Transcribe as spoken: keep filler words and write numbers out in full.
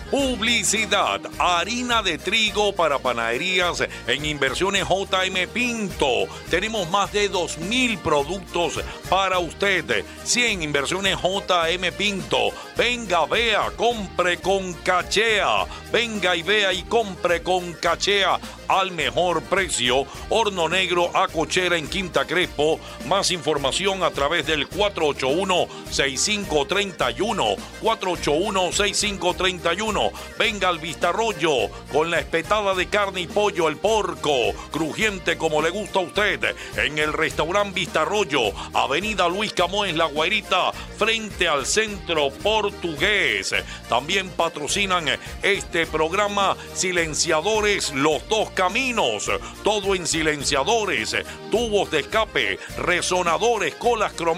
Publicidad. Harina de trigo para panaderías en Inversiones J M Pinto. Tenemos más de dos mil productos para usted. cien Inversiones J M Pinto. Venga, vea, compre con Cachea. Venga y vea y compre con Cachea al mejor precio. Horno Negro a Cochera en Quinta Crespo. Más información a través del cuatro ocho uno, seis cinco tres uno. cuatro ocho uno, seis cinco tres uno. Venga al Vistarroyo con la espetada de carne y pollo, el porco, crujiente como le gusta a usted, en el restaurante Vistarroyo, Avenida Luis Camoes, La Guairita, frente al Centro Portugués. También patrocinan este programa Silenciadores Los Dos Caminos, todo en silenciadores, tubos de escape, resonadores, colas cromáticas